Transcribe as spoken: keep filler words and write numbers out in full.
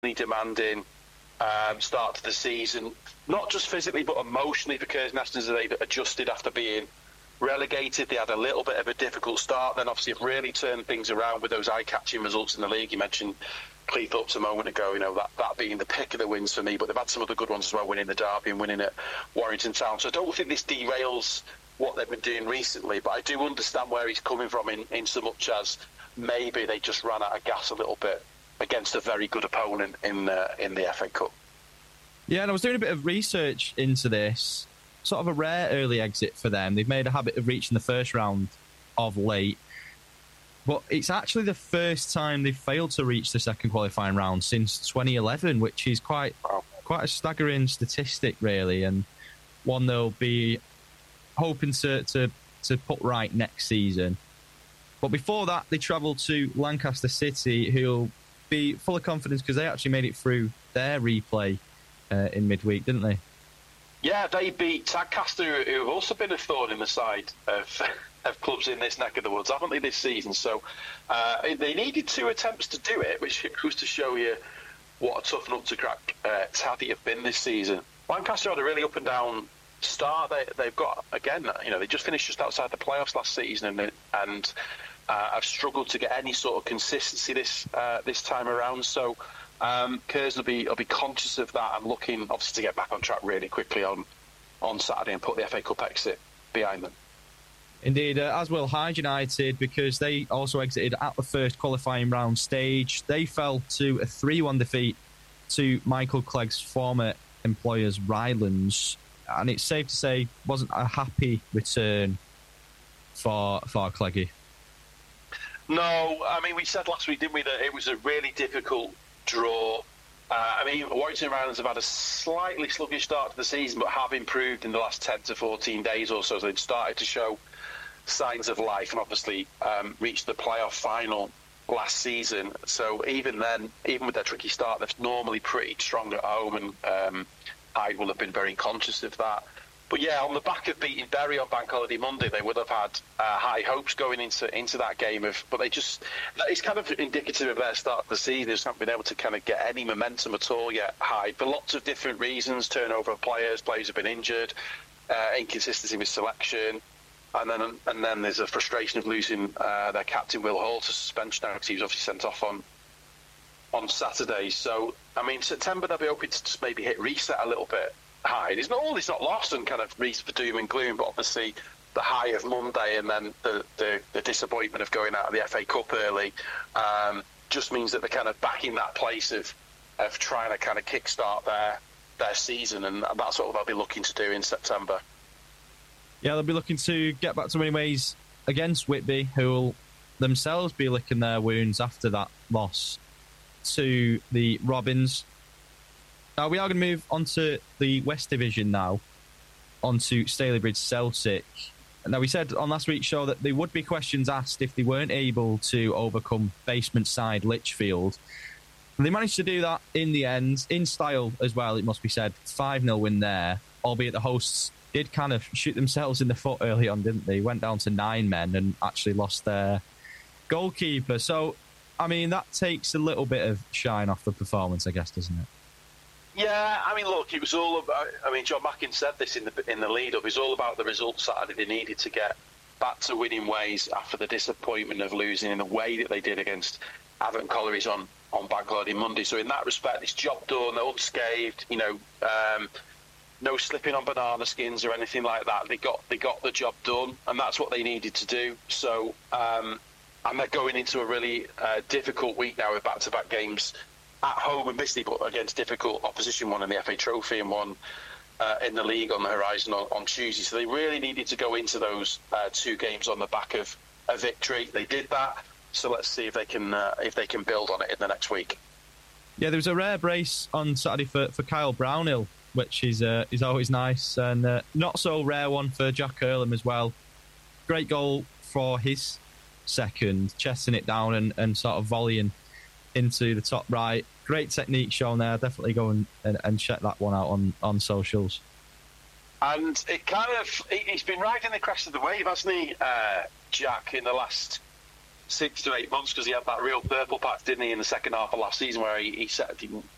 demanding um, start to the season, not just physically but emotionally, because Nationals have adjusted after being relegated. They had a little bit of a difficult start, then obviously have really turned things around with those eye-catching results in the league. You mentioned Cleethorpes a moment ago, you know, that, that being the pick of the wins for me, but they've had some other good ones as well, winning the Derby and winning at Warrington Town. So I don't think this derails what they've been doing recently, but I do understand where he's coming from in, in so much as maybe they just ran out of gas a little bit against a very good opponent in uh, in the F A Cup. Yeah, and I was doing a bit of research into this. Sort of a rare early exit for them. They've made a habit of reaching the first round of late, but it's actually the first time they've failed to reach the second qualifying round since twenty eleven, which is quite wow. quite a staggering statistic, really, and one they'll be hoping to, to, to put right next season. But before that, they travelled to Lancaster City, who'll be full of confidence because they actually made it through their replay uh, in midweek, didn't they? Yeah, they beat Tadcaster, who have also been a thorn in the side of, of clubs in this neck of the woods, haven't they, this season? So uh, they needed two attempts to do it, which was to show you what a tough nut to crack uh, Taddy have been this season. Lancaster had a really up and down start. They, they've got, again, you know, they just finished just outside the playoffs last season, and and uh, have struggled to get any sort of consistency this uh, this time around. So um, Curzon will be will be conscious of that and looking obviously to get back on track really quickly on on Saturday and put the F A Cup exit behind them. Indeed, uh, as will Hyde United, because they also exited at the first qualifying round stage. They fell to a three one defeat to Michael Clegg's former employers, Rylands, and it's safe to say wasn't a happy return for for Cleggy. No, I mean, we said last week, didn't we, that it was a really difficult draw. Uh, I mean, Warrington Rylands have had a slightly sluggish start to the season, but have improved in the last ten to fourteen days or so. So they've started to show signs of life, and obviously um, reached the playoff final last season. So even then, even with their tricky start, they're normally pretty strong at home, and um, Hyde will have been very conscious of that. But yeah, on the back of beating Bury on Bank Holiday Monday, they would have had uh, high hopes going into into that game. Of, but they just, it's kind of indicative of their start of the season. They just haven't been able to kind of get any momentum at all yet, Hyde, for lots of different reasons. Turnover of players, players have been injured, uh, inconsistency with selection, and then and then there's a frustration of losing uh, their captain Will Hall to suspension now because he was obviously sent off on on Saturday. So I mean, September they'll be hoping to just maybe hit reset a little bit. Hyde, it's not all it's not lost and kind of reason for doom and gloom, but obviously the high of Monday and then the, the, the disappointment of going out of the F A Cup early um, just means that they're kind of back in that place of of trying to kind of kickstart their their season, and that's what they'll be looking to do in September. Yeah, they'll be looking to get back to winning ways against Whitby, who will themselves be licking their wounds after that loss to the Robins. Now, we are going to move on to the West Division now, on to Stalybridge Celtic. Now, we said on last week's show that there would be questions asked if they weren't able to overcome basement side Lichfield. And they managed to do that in the end, in style as well, it must be said. five nil win there, albeit the hosts did kind of shoot themselves in the foot early on, didn't they? Went down to nine men and actually lost their goalkeeper. So, I mean, that takes a little bit of shine off the performance, I guess, doesn't it? Yeah, I mean, look, it was all about, I mean, John Mackin said this in the in the lead-up, it was all about the results Saturday. They needed to get back to winning ways after the disappointment of losing in the way that they did against Avon Collieries on, on Bank Holiday Monday. So in that respect, it's job done, unscathed, you know, um, no slipping on banana skins or anything like that. They got they got the job done, and that's what they needed to do. So, um, and they're going into a really uh, difficult week now with back-to-back games at home and Misty, but against difficult opposition, one in the F A Trophy and one uh, in the league on the horizon on, on Tuesday. So they really needed to go into those uh, two games on the back of a victory. They did that. So let's see if they can uh, if they can build on it in the next week. Yeah, there was a rare brace on Saturday for, for Kyle Brownhill, which is uh, is always nice, and uh, not so rare one for Jack Earlham as well. Great goal for his second, chesting it down and, and sort of volleying into the top right. Great technique shown there. Definitely go and, and, and check that one out on, on socials. And it kind of, he's been riding the crest of the wave, hasn't he, uh, Jack, in the last six to eight months, because he had that real purple patch, didn't he, in the second half of last season, where he, he set, he